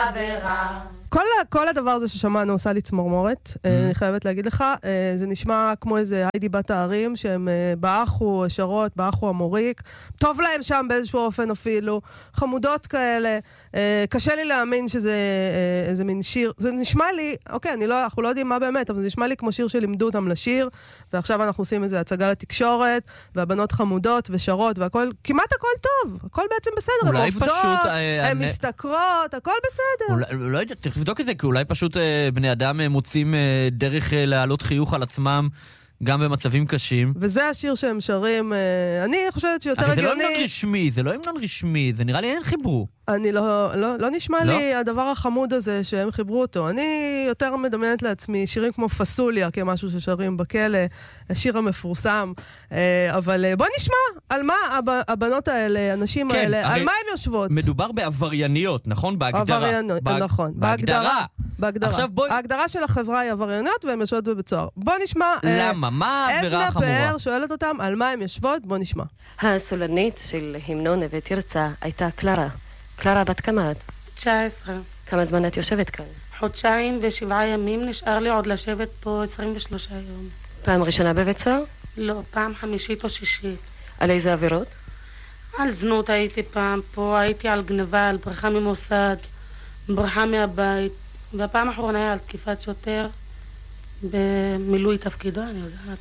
עבירה. כל הדבר הזה ששמענו עושה לי צמרמורת, אני חייבת להגיד לך, זה נשמע כמו איזה היידי בת הערים, שהם באחו, שרות, באחו המוריק, טוב להם שם באיזשהו אופן אפילו, חמודות כאלה, קשה לי להאמין שזה איזה מין שיר, זה נשמע לי, אוקיי, אנחנו לא יודעים מה באמת, אבל זה נשמע לי כמו שיר שלימדו אותם לשיר, ועכשיו אנחנו עושים איזה הצגה לתקשורת, והבנות חמודות ושרות, והכל, כמעט הכל טוב, הכל בעצם בסדר, הן עובדות, הן מסתכרות, הכל בסדר. לא יודע, צריך לבדוק את זה, כי אולי פשוט בני אדם מוצאים דרך להעלות חיוך על עצמם, גם במצבים קשים. וזה השיר שהם שרים, אני חושבת שיותר הגיוני... אבל זה לא המנון רשמי, זה לא המנון רשמי, זה נראה לי אין חיברו. אני לא נשמע לי הדבר החמוד הזה שהם חיברו אותו. אני יותר מדמיינת לעצמי שירים כמו פסוליה, כמשהו ששרים בכלא, השיר המפורסם. אבל בוא נשמע על מה הבנות האלה, הנשים האלה, על מה הן יושבות. מדובר בעברייניות, נכון? בהגדרה. עברייניות, נכון. בהגדרה. ההגדרה של החברה היא עברייניות והן יושבות בבית סוהר. בוא נשמע. למה? מה העבירה החמורה? עדנה פאר שואלת אותם על מה הן יושבות, בוא נשמע. הסולנית של המנון נווה תרצה הייתה קלרה. קלרה, בת כמה את? 19. כמה זמן את יושבת כאן? 2 חודשים ו7 ימים, נשאר לי עוד לשבת פה 23 יום. פעם ראשונה בבית סוהר? לא, פעם 5 או 6. על איזה עבירות? על זנות הייתי פעם, פה הייתי על גנבה, על ברחה ממוסד, ברחה מהבית, והפעם האחרונה היה על תקיפת שוטר במילוי תפקידו, אני יודעת.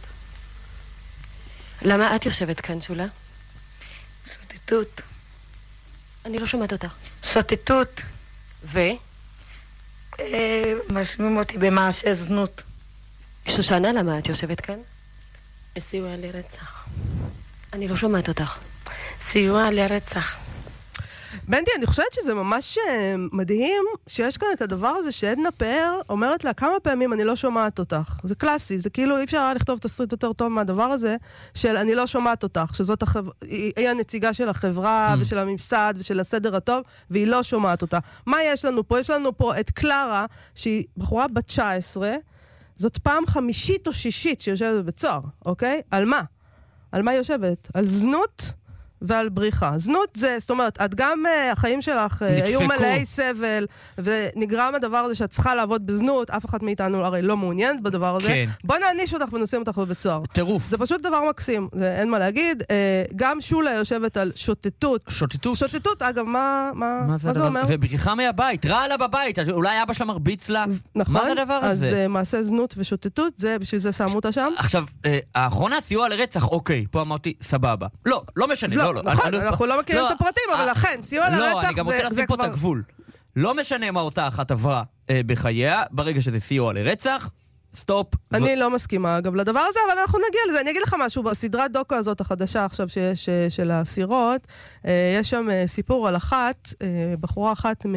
למה את יושבת כאן, שולה? שוטטות. אני לא שומעת אותך. שוטטות. ו? משמים אותי במעשה זנות. שושנה, למה את יושבת כאן? סיוע לרצח. אני לא שומעת אותך. סיוע לרצח. בנדי, אני חושבת שזה ממש מדהים שיש כאן את הדבר הזה שעדנה פאר אומרת לה כמה פעמים אני לא שומעת אותך. זה קלאסי, זה כאילו אי אפשר לכתוב תסריט יותר טוב מהדבר הזה של אני לא שומעת אותך, שזאת היא הנציגה של החברה ושל הממסד ושל הסדר הטוב, והיא לא שומעת אותה. מה יש לנו פה? יש לנו פה את קלרה, שהיא בחורה בת 19, זאת פעם 5 או 6 שיושבת בבית סוהר, אוקיי? על מה? על מה היא יושבת? על זנות ועל בריחה. זנות זה, זאת אומרת, את גם החיים שלך היו מלאי סבל, ונגרם הדבר הזה שאת צריכה לעבוד בזנות, אף אחד מאיתנו הרי לא מעוניינת בדבר הזה. כן. בוא נעניש אותך ונשים אותך בבית סוהר. טירוף. זה פשוט דבר מקסים, זה אין מה להגיד. גם שולה יושבת על שוטטות. שוטטות? שוטטות, אגב, מה זה אומר? ובריחה מהבית, רע לה בבית, אולי אבא שלה מרביץ לה. נכון. מה זה הדבר הזה? אז מעשה זנות ושוטטות, זה בשביל זה שמו אותה שם. עכשיו, האחרונה סיוע לרצח, אוקיי, פה אמרתי, סבבה. לא משנה, לא. נכון, אנחנו לא מכירים את הפרטים, אבל לכן, סיוע לרצח זה כבר... לא, אני גם רוצה לשים פה את הגבול. לא משנה מה אותה אחת עברה בחייה, ברגע שזה סיוע לרצח, סטופ. אני לא מסכימה, אגב, לדבר הזה, אבל אנחנו נגיע לזה. אני אגיד לך משהו, בסדרת דוקו הזאת החדשה עכשיו שיש של הסירות, יש שם סיפור על אחת, בחורה אחת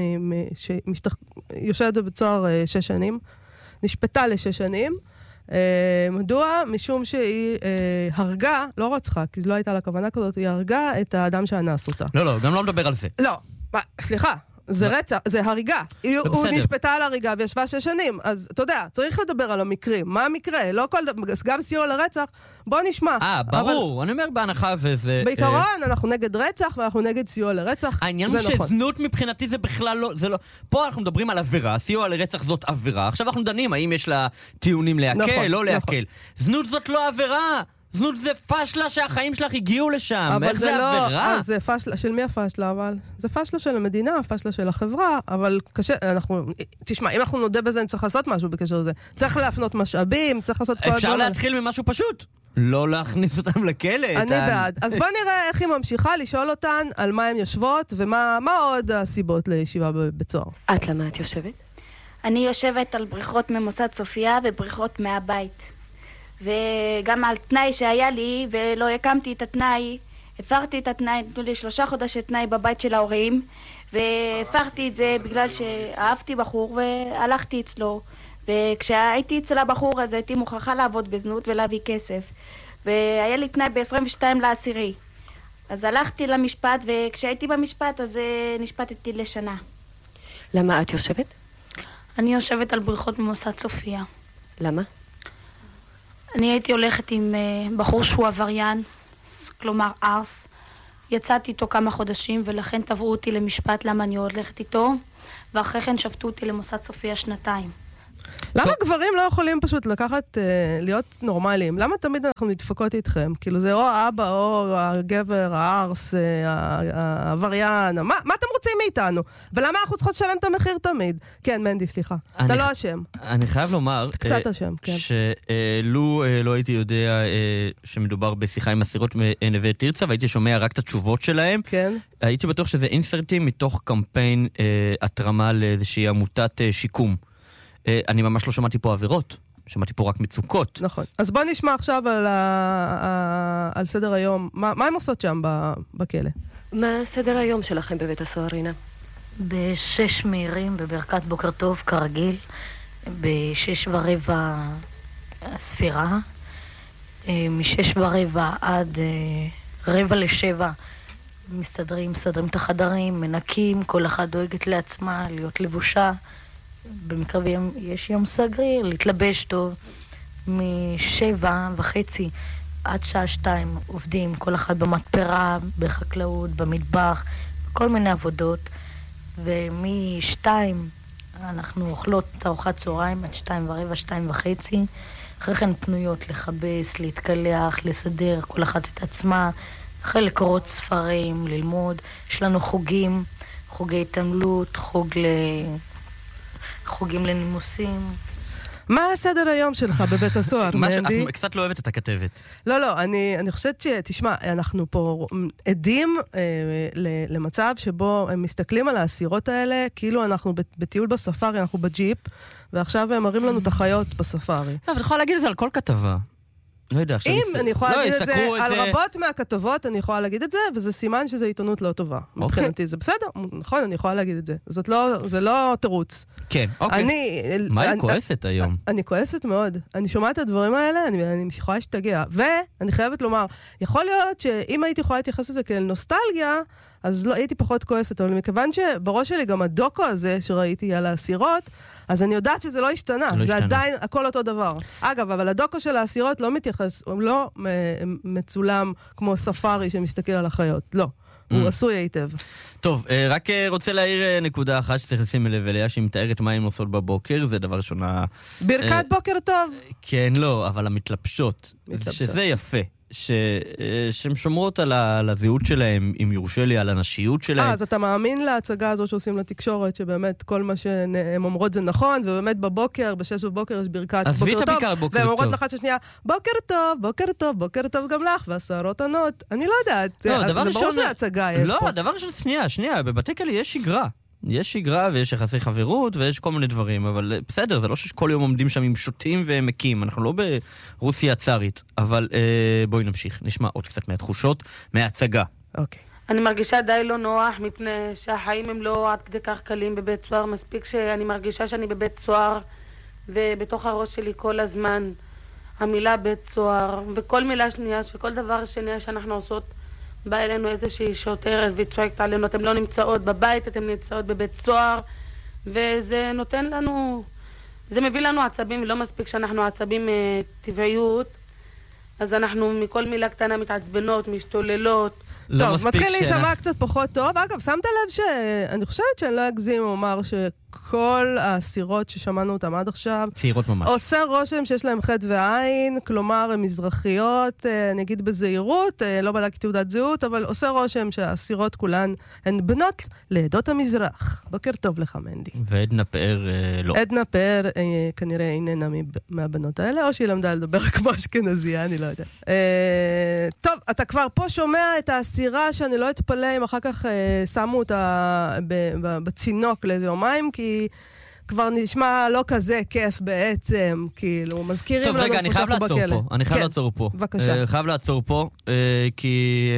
שיושבת בבית סוהר 6 שנים, נשפטה ל6 שנים, מדוע? משום שהיא הרגה, לא רצחה, כי לא הייתה לה כוונה כזאת, היא הרגה את האדם שאנס אותה. לא, גם לא מדבר על זה. לא, סליחה, זה רצח, זה הריגה. הוא נשפטה על הריגה וישבה 6 שנים, אז אתה יודע, צריך לדבר על המקרים. מה המקרה? לא כל... גם סיוע לרצח, בוא נשמע. ברור, אני אומר בהנחה וזה... בעיקרון, אנחנו נגד רצח ואנחנו נגד סיוע לרצח. העניין הוא שזנות מבחינתי זה בכלל לא... פה אנחנו מדברים על עבירה, סיוע לרצח זאת עבירה. עכשיו אנחנו דנים האם יש לה טיעונים להקל, לא להקל. זנות זאת לא עבירה. זנות זה פשלה שהחיים שלך הגיעו לשם. איך זה עבירה? אז זה פשלה, של מי הפשלה? אבל זה פשלה של המדינה, פשלה של החברה, אבל קשה, תשמע, אם אנחנו נודה בזה, צריך לעשות משהו בקשר לזה. צריך להפנות משאבים, צריך לעשות כל הדברים. אפשר להתחיל ממשהו פשוט. לא להכניס אותם לכלא. אני בעד. אז בוא נראה איך היא ממשיכה לשאול אותן על מה הן יושבות, ומה עוד הסיבות לישיבה בבית סוהר. את למה את יושבת? אני יושבת על בריחות ממוסד סופיה ובריחות מהבית. וגם על תנאי שהיה לי, ולא הקמתי את התנאי, הפרתי את התנאי, נתנו לי 3 חודשי תנאי בבית של ההורים, והפרתי את זה בגלל שאהבתי בחור והלכתי אצלו, וכשהייתי אצל הבחור הזה הייתי מוכרחה לעבוד בזנות ולהביא כסף, והיה לי תנאי ב-22 לעשירי. אז הלכתי למשפט, וכשהייתי במשפט אז נשפטתי לשנה. למה את יושבת? אני יושבת על בריחות ממוסד סופיה. למה? אני הייתי הולכת עם בחור שהוא עבריין, כלומר ארס. יצאתי איתו כמה חודשים ולכן תבעו אותי למשפט למה אני הולכת איתו. ואחרי כן שפטו אותי למוסד סופיה 2. למה גברים לא יכולים פשוט לקחת, להיות נורמליים? למה תמיד אנחנו נדפקות איתכם? כאילו זה או האבא או הגבר, הארס, העבריין, מה אתם רוצים מאיתנו? ולמה אנחנו צריכות לשלם את המחיר תמיד? כן, מנדי, סליחה. אתה לא אשם. אני חייב לומר... קצת אשם, כן. שלו לא הייתי יודע שמדובר בשיחה עם אסירות נווה תרצה, והייתי שומע רק את התשובות שלהם. כן. הייתי בטוח שזה אינסרטים מתוך קמפיין התרמה לאיזושהי עמותת שיקום. אני ממש לא שמעתי פה עבירות, שמעתי פה רק מצוקות. נכון. אז בוא נשמע עכשיו על סדר היום. מה הם עושות שם בכלא? מה סדר היום שלכם בבית הסוהר, רינה? ב6 מהירים, בברכת בוקר טוב, כרגיל. ב6:15 הספירה. מ6:15 עד 6:45 מסתדרים את החדרים, מנקים, כל אחד דואגת לעצמה, להיות לבושה. במקרה יש יום סגריר, להתלבש טוב. מ7:30 עד 2 עובדים, כל אחד במתפרה, בחקלאות, במטבח, כל מיני עבודות. ומ2 אנחנו אוכלות את ארוחת צהריים עד 2:15, 2:30. אחרי כן פנויות לחבש, להתקלח, לסדר, כל אחת את עצמה. אחרי לקרוא ספרים, ללמוד. יש לנו חוגים, חוגי התעמלות, חוגים לנימוסים. מה הסדר היום שלך בבית הסוהר, מנדי? את קצת לא אוהבת את הכתבת. לא, אני חושבת תשמע, אנחנו פה עדים למצב שבו הם מסתכלים על האסירות האלה, כאילו אנחנו בטיול בספארי, אנחנו בג'יפ, ועכשיו הם מראים לנו את החיות בספארי. אבל אתה יכולה להגיד את זה על כל כתבה. לא יודע, אם אני יכולה להגיד את זה, על רבות מהכתבות אני יכולה להגיד את זה, וזה סימן שזה עיתונות לא טובה. מבחינתי זה בסדר, נכון, אני יכולה להגיד את זה. זה לא תירוץ. כן, אוקיי. מה היא כועסת היום? אני כועסת מאוד. אני שומעת את הדברים האלה, אני יכולה להשתגע. ואני חייבת לומר, יכול להיות שאם הייתי יכולה להתייחס לזה כאל נוסטלגיה, אז לא הייתי פחות כועסת, אבל מכיוון שבראש שלי גם הדוקו הזה שראיתי על האסירות, אז אני יודעת שזה לא השתנה. זה עדיין הכל אותו דבר. אגב, אבל הדוקו של האסירות לא מתייחס, הוא לא מצולם כמו ספארי שמסתכל על החיות. לא. הוא עשוי היטב. טוב, רק רוצה להעיר נקודה אחת שצריך לשים לב אליה, שהיא מתארת מה הן עושות בבוקר, זה דבר ראשונה... ברכת בוקר טוב. כן, לא, אבל המתלבשות. שזה יפה. שהן שומרות על הזהות שלהם, אם יורשה לי, על הנשיות שלהם. אז אתה מאמין להצגה הזאת שעושים לתקשורת, שבאמת כל מה שהן אומרות זה נכון, ובאמת בבוקר, ב6:00 יש ברכת בוקר טוב, והן אומרות לך ששנייה, בוקר טוב, בוקר טוב, בוקר טוב גם לך, והשערות עונות. אני לא יודעת, זה ברור שהצגה יש פה. לא, הדבר ראשון, שנייה, בבתי כלא יש שגרה. יש שגרה ויש יחסי חברות ויש כל מיני דברים, אבל בסדר, זה לא שכל יום עומדים שם עם שוטים ומקים, אנחנו לא ברוסיה הצארית, אבל בואי נמשיך, נשמע עוד קצת מהתחושות, מההצגה. אוקיי. אני מרגישה די לא נוח, מפני שהחיים הם לא עד כדי כך קלים בבית סוהר, מספיק שאני מרגישה שאני בבית סוהר, ובתוך הראש שלי כל הזמן המילה בית סוהר, וכל מילה שנייה, שכל דבר שנייה שאנחנו עושות, בא אלינו איזושהי שוטרת וצועקת עלינו, אתם לא נמצאות בבית, אתם נמצאות בבית סוהר, וזה נותן לנו, זה מביא לנו עצבים, ולא מספיק שאנחנו עצבים טבעיות, אז אנחנו מכל מילה קטנה מתעצבנות, משתוללות. טוב, מתחיל להישמע קצת פחות טוב. אגב, שמת לב שאני חושבת שאני לא אגזים ואומר שכל האסירות ששמענו אותם עד עכשיו, צעירות ממש. עושה רושם שיש להם חטא ועין, כלומר, הן מזרחיות, נגיד בזהירות, לא בדקתי תעודת זהות, אבל עושה רושם שהאסירות כולן הן בנות לעדות המזרח. בוקר טוב לך, מנדי. ועדנה פאר לא. עדנה פאר כנראה איננה מהבנות האלה, או שהיא למדה לדבר כמו אשכנזייה, אני לא יודע. טוב, אתה כבר פה שומע את האסירה שאני לא אתפלא אם אחר כך שמו אותה בצינוק לאיזה יומיים, כי כבר נשמע לא כזה כיף בעצם, כאילו, מזכירים לנו פה שאנחנו בכלא. טוב, רגע, אני חייב לעצור פה. בבקשה. חייב לעצור פה, כי...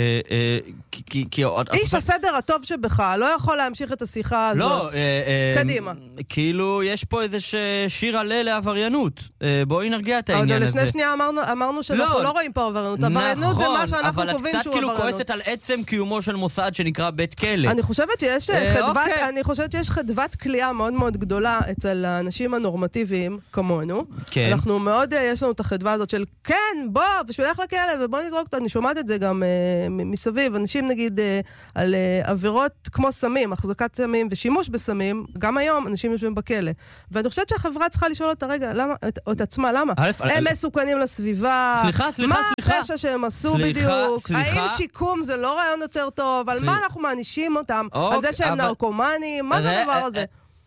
איש הסדר הטוב שבך לא יכול להמשיך את השיחה הזאת. לא, קדימה. כאילו, יש פה איזה שיר עלה לעבריינות. בואי נרגיע את העניין הזה. לפני שנייה אמרנו שאנחנו לא רואים פה עבריינות. עבריינות זה מה שאנחנו קובעים שהוא עבריינות. אבל את קצת כאילו כועסת על עצם קיומו של מוסד שנקרא בית כלא. אני חושבת שיש חדוות כליאה מאוד מאוד גדולה אצל האנשים הנורמטיביים כמונו. כן. אנחנו מאוד, יש לנו את החדווה הזאת של, כן, בוא, ושולח לכלא, ובוא נזרוק אותו. אני שומעת את זה גם מסביב. אנשים נגיד על עבירות כמו סמים, החזקת סמים ושימוש בסמים, גם היום אנשים יושבים בכלא. ואני חושבת שהחברה צריכה לשאול אותה, רגע, את עצמה, למה? הם מסוכנים לסביבה. סליחה. מה הפשע שהם עשו בדיוק? האם שיקום זה לא רעיון יותר טוב? על מה אנחנו מענישים אותם? על זה שהם נרקומנים? מה זה הדבר הזה?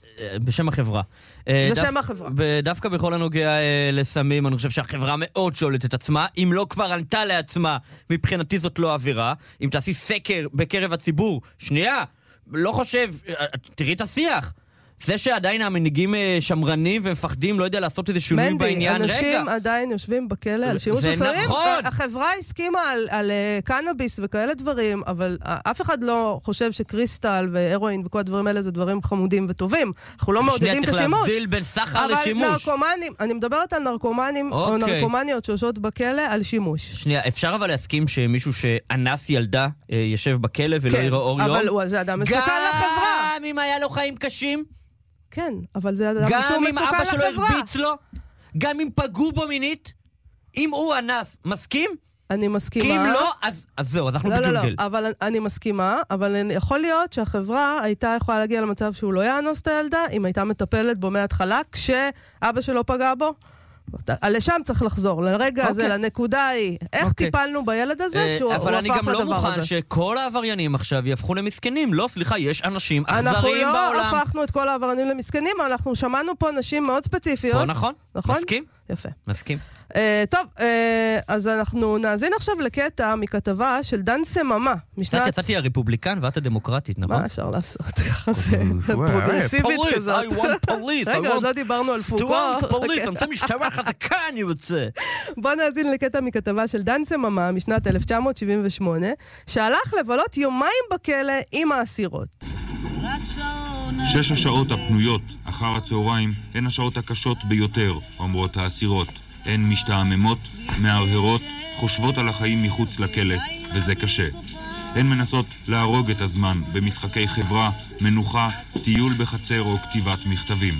בשם החברה. בשם החברה. דווקא בכל הנוגע לסמים, אני חושב שהחברה מאוד שואלת את עצמה, אם לא כבר ענתה לעצמה, מבחינתי זאת לא עבירה. אם תעשי סקר בקרב הציבור, שנייה, לא חושב, תראי את השיח. זה שעדיין המנהיגים שמרנים ומפחדים, לא יודע לעשות איזה שינוי בעניין. מנדי, אנשים עדיין יושבים בכלא על שימוש בסמים. זה נכון. החברה הסכימה על קנאביס וכאלה דברים, אבל אף אחד לא חושב שקריסטל והרואין וכל הדברים האלה זה דברים חמודים וטובים. אנחנו לא מעודדים את השימוש. צריך להבדיל בין סחר לשימוש. אבל נרקומנים, אני מדברת על נרקומנים או נרקומניות שיושבות בכלא על שימוש. שנייה, אפשר אבל להסכים שמישהו שאנס ילדה ישב בכלא ולא יראה אור יום? אבל זה אדם מסוכן לחברה. גם אם היה לו חיים קשים? כן, אבל זה אדם שהוא מסוכן לחברה. גם אם אבא שלו הרביץ לו, גם אם פגעו בו מינית, אם הוא אנס, מסכים? אני מסכימה. כי אם לא, אז זהו, אז אנחנו בג'ונגל. לא, אבל אני מסכימה, אבל יכול להיות שהחברה הייתה יכולה להגיע למצב שהוא לא יאנוס את הילדה, אם הייתה מטפלת בו מההתחלה, כשאבא שלו פגע בו. לשם צריך לחזור, לרגע הזה, לנקודה היא. איך טיפלנו בילד הזה שהוא הפך לדבר הזה? אבל אני גם לא מוכן שכל העבריינים עכשיו יהפכו למסכנים. לא, סליחה, יש אנשים אכזריים בעולם. אנחנו לא הפכנו את כל העבריינים למסכנים, אנחנו שמענו פה נשים מאוד ספציפיות. פה נכון, מסכים. יפה. מסכים. טוב, אז אנחנו נאזין עכשיו לקטע מכתבה של דן סממה. קצת יצאתי הרפובליקן ואת הדמוקרטית, נכון? מה אפשר לעשות? ככה זה פרוגרסיבית כזאת. I want police, רגע, עוד לא דיברנו על פוקו. strong police, אני רוצה משטרה חזקה, אני רוצה. בוא נאזין לקטע מכתבה של דן סממה משנת 1978, שהלך לבלות יומיים בכלא עם האסירות. 6 השעות הפנויות אחר הצהריים הן השעות הקשות ביותר, אומרות האסירות. הן משתעממות, מהרהרות, חושבות על החיים מחוץ לכלא, וזה קשה. הן מנסות להרוג את הזמן במשחקי חברה, מנוחה, טיול בחצר או כתיבת מכתבים.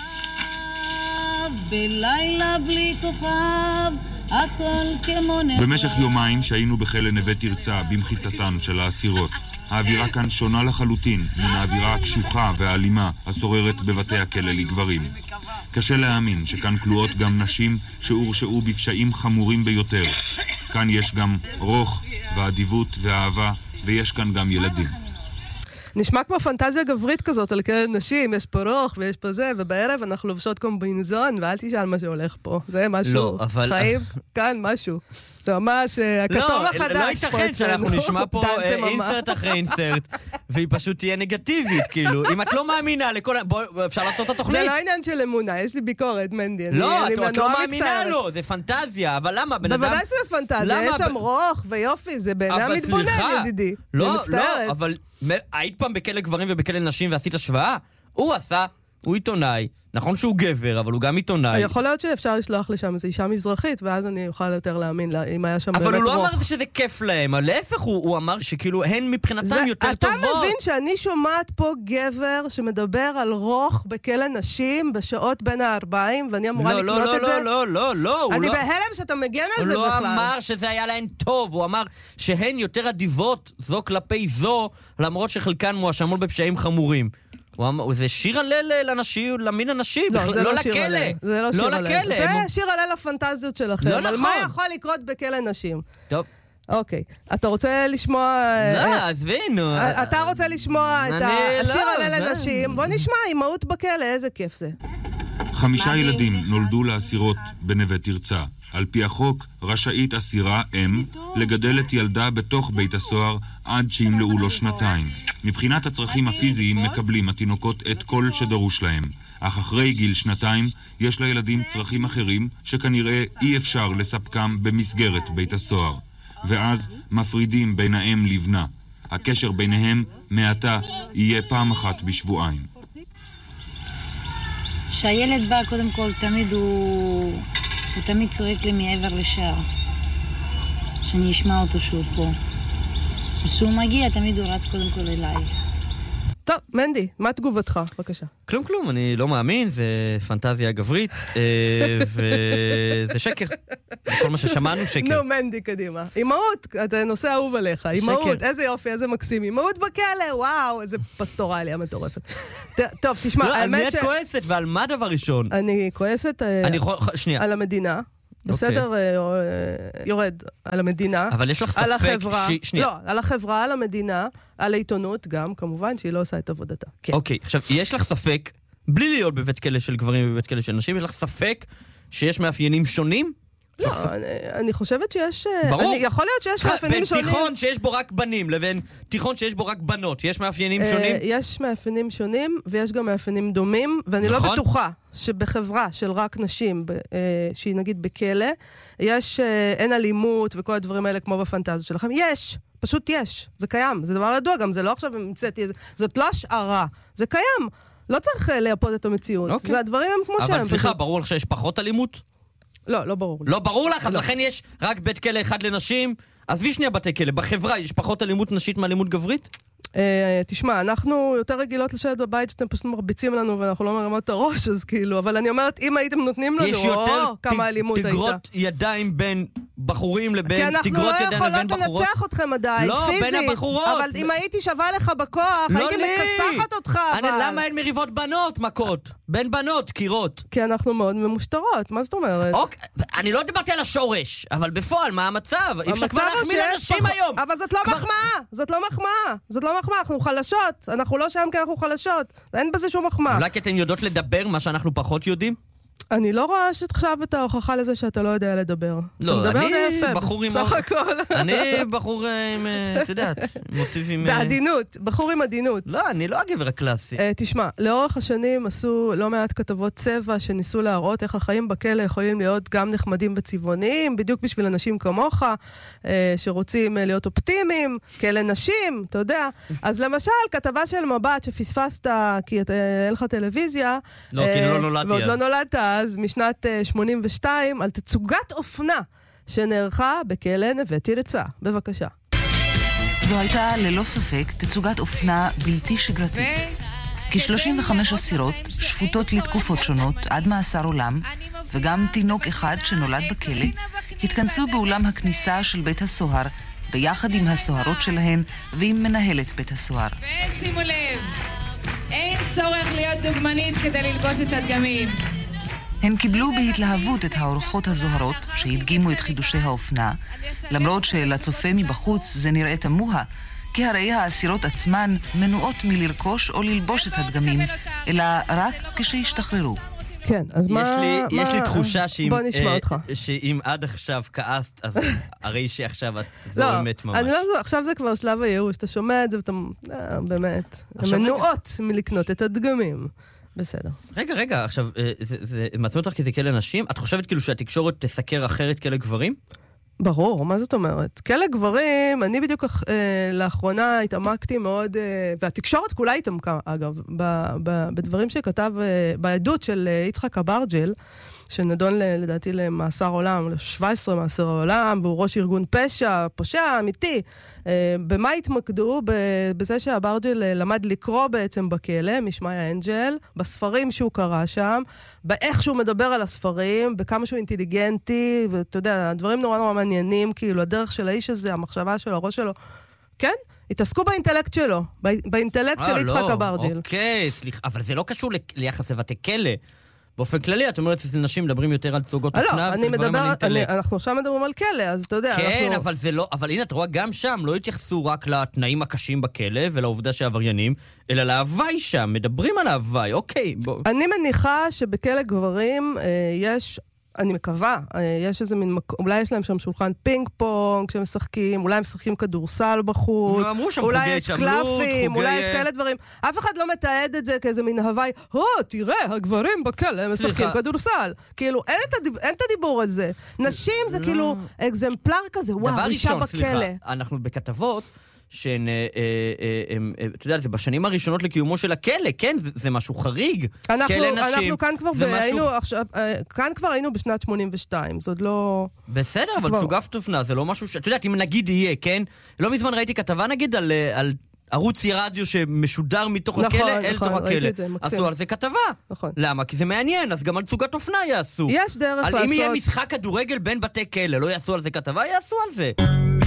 בלילה בלי כוכב, הכל כמו נפרד. במשך יומיים שהיינו בכלא נווה תרצה במחיצתן של האסירות. האווירה כאן שונה לחלוטין מן האווירה הקשוחה והאלימה השוררת בבתי הכלא לגברים. קשה להאמין שכאן כלואות גם נשים שהורשעו בפשעים חמורים ביותר. כאן יש גם רוח ואדיבות ואהבה, ויש כאן גם ילדים. נשמע כמו פנטזיה גברית כזאת על כאלה נשים, יש פה רוח ויש פה זה, ובערב אנחנו לובשות קומבינזון, ואל תשאל מה שהולך פה. זה משהו, לא, אבל... חיים, כאן משהו. זה ממש הכתוב החדש. לא ייתכן שאנחנו נשמע פה אינסרט אחרי אינסרט, והיא פשוט תהיה נגטיבית, כאילו. אם את לא מאמינה לכל... אפשר לעשות את התוכנית. זה לא עניין של אמונה, יש לי ביקורת, מנדי. לא, את לא מאמינה לו, זה פנטזיה, אבל למה? בוודאי שזה פנטזיה, יש שם רוח ויופי, זה בעיני מתבונן, ידידי. לא, אבל היית פעם בכלא גברים ובכלא נשים ועשית השוואה? הוא עשה, הוא עיתונאי. נכון שהוא גבר, אבל הוא גם עיתונאי. יכול להיות שאפשר לשלוח לשם איזו אישה מזרחית, ואז אני אוכל יותר להאמין לה, אם היה שם באמת רוח. אבל הוא לא אמר שזה כיף להם, להפך הוא אמר שכאילו הן מבחינתם יותר טובות. אתה מבין שאני שומעת פה גבר שמדבר על רוח בכלא נשים בשעות בין הערביים, ואני אמורה לקנות את זה? לא. אני בהלם שאתה מגן על זה בכלל. הוא לא אמר שזה היה להן טוב, הוא אמר שהן יותר אדיבות זו כלפי זו, למרות שחלקן מואשמות בפשעים חמורים. זה שיר הלל לנשים, למין הנשים, לא לכלא. זה לא שיר הלל. זה שיר הלל לפנטזיות שלכם. לא נכון. אבל מה יכול לקרות בכלא נשים? טוב. אוקיי. אתה רוצה לשמוע... לא, עזבינו. אתה רוצה לשמוע את השיר הלל לנשים? בוא נשמע, אימהות בכלא, איזה כיף זה. 5 ילדים נולדו לאסירות בנווה תרצה. על פי החוק, רשאית אסירה אם לגדל את ילדה בתוך בית הסוהר עד שימלאו לו 2 שנתיים. מבחינת הצרכים הפיזיים מקבלים התינוקות את כל שדרוש להם. אך אחרי גיל 2 יש לילדים צרכים אחרים שכנראה אי אפשר לספקם במסגרת בית הסוהר. ואז מפרידים בין האם לבנה. הקשר ביניהם מעתה יהיה פעם אחת בשבועיים. כשהילד בא, קודם כל, תמיד הוא תמיד צועק לי מעבר לשער. שאני אשמע אותו שהוא פה. כשהוא מגיע, תמיד הוא רץ קודם כל אליי. טוב, מנדי, מה תגובתך? בבקשה. כלום, אני לא מאמין, זה פנטזיה גברית, וזה שקר. כל מה ששמענו שקר. נו, מנדי, קדימה. אימהות, אתה נושא אהוב עליך. אימהות, איזה יופי, איזה מקסים. אימהות בכלא, וואו, איזה פסטורליה מטורפת. טוב, תשמע, לא, על מי האמת את כועסת ועל מה דבר ראשון? אני כועסת על המדינה. בסדר, יורד על המדינה. אבל יש לך ספק... על החברה. לא, על החברה, על המדינה, על העיתונות גם, כמובן, שהיא לא עושה את עבודתה. אוקיי, עכשיו, יש לך ספק, בלי להיות בבית כלא של גברים ובבית כלא של נשים, יש לך ספק שיש מאפיינים שונים? לא, אני חושבת שיש... ברור. יכול להיות שיש מאפיינים שונים. בין תיכון שיש בו רק בנים לבין תיכון שיש בו רק בנות, יש מאפיינים שונים? יש מאפיינים שונים ויש גם מאפיינים דומים, ואני לא בטוחה שבחברה של רק נשים, שהיא נגיד בכלא, אין אלימות וכל הדברים האלה כמו בפנטזיה שלכם. יש, פשוט יש. זה קיים, זה דבר ידוע גם, זה לא עכשיו המצאתי, זאת לא השערה, זה קיים. לא צריך לייפות את המציאות. והדברים הם כמו שהם. אבל סליחה, ברור לך שיש פחות אלימות? לא ברור לי. לא ברור לך? אז לכן יש רק בית כלא אחד לנשים? עזבי שנייה בתי כלא. בחברה יש פחות אלימות נשית מאלימות גברית? תשמע, אנחנו יותר רגילות לשבת בבית שאתם פשוט מרביצים לנו ואנחנו לא מרימות את הראש, אז כאילו, אבל אני אומרת, אם הייתם נותנים לנו, יש יותר כמה אלימות הייתה. תגרות ידיים בין בחורים לבין תגרות ידיים לבין בחורות? כי אנחנו לא יכולות לנצח אתכם עדיין, לא, פיזית. בין הבחורות. אבל אם הייתי שווה לך בכוח, לא הייתי מכסחת אותך, אבל... למה אין מריבות בנות, מכות? בין בנות, קירות. כי אנחנו מאוד ממושטרות, מה זאת אומרת? אני לא דיברתי על השורש, אבל בפועל, מה המצב? אי אפשר כבר להחמיא לאנשים היום. אבל זאת לא מחמאה, זאת לא מחמאה, אנחנו חלשות, אנחנו לא שם כי אנחנו חלשות, אין בזה שום מחמאה. אולי כי אתן יודעות לדבר מה שאנחנו פחות יודעים? אני לא רואה עכשיו את ההוכחה לזה שאתה לא יודע לדבר. לא, אני בחור עם... סך הכל. אני בחור עם, את יודעת, מוטיבים... בעדינות, בחור עם עדינות. לא, אני לא הגבר הקלאסי. תשמע, לאורך השנים עשו לא מעט כתבות צבע שניסו להראות איך החיים בכלא יכולים להיות גם נחמדים וצבעוניים, בדיוק בשביל אנשים כמוך, שרוצים להיות אופטימיים, כאלה נשים, אתה יודע. אז למשל, כתבה של מבט שפספסת כי אין לך טלוויזיה. לא, כי לא נולדתי ועוד לא נולדת אז, משנת 82, על תצוגת אופנה שנערכה בכלא נווה תרצה. בבקשה. זו הייתה ללא ספק תצוגת אופנה בלתי שגרתית. כ-35 אסירות שפוטות לתקופות שונות עד מאסר עולם, וגם תינוק אחד שנולד בכלא, התכנסו באולם הכניסה של בית הסוהר, ביחד עם הסוהרות שלהן ועם מנהלת בית הסוהר. ושימו לב, אין צורך להיות דוגמנית כדי ללבוש את הדגמים. הן קיבלו בהתלהבות את האורחות הזוהרות שהדגימו את חידושי האופנה, למרות שלצופה מבחוץ זה נראה תמוה, כי הרי האסירות עצמן מנועות מלרכוש או ללבוש את הדגמים, אלא רק כשישתחררו. כן, אז יש לי תחושה שאם עד עכשיו כעסת, אז הרי שעכשיו את זורמת ממש. לא, עכשיו זה כבר שלב הייאוש, אתה שומע את זה ואתה באמת, מנועות מלקנות את הדגמים. בסדר. רגע, עכשיו, זה מעצמם אותך כי זה כלא נשים? את חושבת כאילו שהתקשורת תסקר אחרת כלא גברים? ברור, מה זאת אומרת? כלא גברים, אני בדיוק לאחרונה התעמקתי מאוד, והתקשורת כולה התעמקה, אגב, בדברים שכתב, בעדות של יצחק אברג'ל, שנדון לדעתי למאסר עולם, ל-17 מאסר עולם, והוא ראש ארגון פשע, פושע אמיתי. במה התמקדו? בזה שאברג'ל למד לקרוא בעצם בכלא, משמעיה אנג'ל, בספרים שהוא קרא שם, באיך שהוא מדבר על הספרים, בכמה שהוא אינטליגנטי, ואתה יודע, הדברים נורא נורא מעניינים, כאילו הדרך של האיש הזה, המחשבה שלו, הראש שלו, כן? התעסקו באינטלקט שלו, באינטלקט של יצחק אברג'ל. אוקיי, סליחה, אבל זה לא קשור ליחס לבתי כלא. באופן כללי, את אומרת, אנשים מדברים יותר על צוגות אופנה, אנחנו עכשיו מדברים על כלא, אז אתה יודע, כן, אבל זה לא, אבל הנה, את רואה, גם שם לא התייחסו רק לתנאים הקשים בכלא, ולעובדה שעבריינים, אלא להווי שם, מדברים על ההווי, אוקיי, בוא. אני מניחה שבכלא גברים יש... אני מקווה, יש איזה מין אולי יש להם שם שולחן פינג פונג כשהם משחקים, אולי הם משחקים כדורסל בחוץ, אולי יש קלפים, אולי יש כאלה דברים. אף אחד לא מתעד את זה כאיזה מין הווי, תראה, הגברים בכלא הם משחקים כדורסל. כאילו, אין את הדיבור על זה. נשים זה כאילו אקזמפלר כזה, וואו, אישה בכלא. אנחנו בכתבות, אתה יודע, זה בשנים הראשונות לקיומו של הכלא, כן, זה משהו חריג. אנחנו כאן כבר היינו בשנת 82, זה עוד לא... בסדר, אבל צוגת אופנה, זה לא משהו אתה יודעת, אם נגיד יהיה, כן? לא מזמן ראיתי כתבה נגיד על ערוץ רדיו שמשודר מתוך הכלא אל תוך הכלא. עשו על זה כתבה. נכון. למה? כי זה מעניין, אז גם על תצוגת אופנה יעשו. יש דרך לעשות... אם יהיה משחק כדורגל בין בתי כלא, לא יעשו על זה כתבה? יעשו על זה.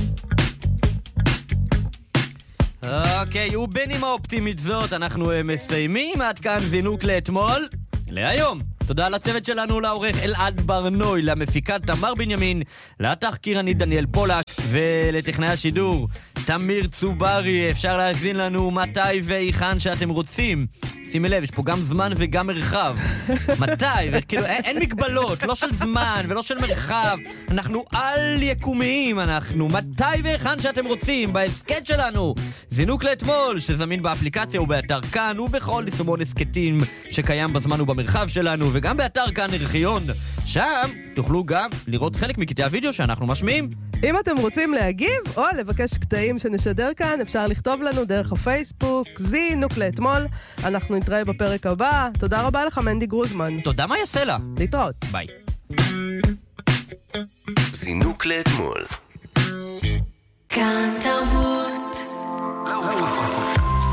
אוקיי, ובנימה האופטימית זאת, אנחנו מסיימים. עד כאן זינוק לאתמול. להיום. תודה לצוות שלנו, לעורך אלעד ברנוי, למפיקת תמר בנימין, לתחקירנית דניאל פולק ולטכנאי השידור תמיר צוברי. אפשר להזין לנו מתי ואיכן שאתם רוצים. שימי לב, יש פה גם זמן וגם מרחב. מתי? וכאילו, אין מגבלות, לא של זמן ולא של מרחב. אנחנו על יקומיים, אנחנו מתי ואיכן שאתם רוצים, בהסקט שלנו. זינוק לאתמול, שזמין באפליקציה ובאתר כאן ובכל יישומון הסקטים שקיים בזמן ובמרחב שלנו, וגם באתר כאן ארכיון. שם תוכלו גם לראות חלק מקטעי הוידאו שאנחנו משמיעים. אם אתם רוצים להגיב או לבקש קטעים שנשדר כאן, אפשר לכתוב לנו דרך הפייסבוק, זינוק לאתמול. אנחנו נתראה בפרק הבא. תודה רבה לך, מנדי גרוזמן. תודה, מה יעשה לה? להתראות. ביי. זינוק לאתמול. כאן תרבות.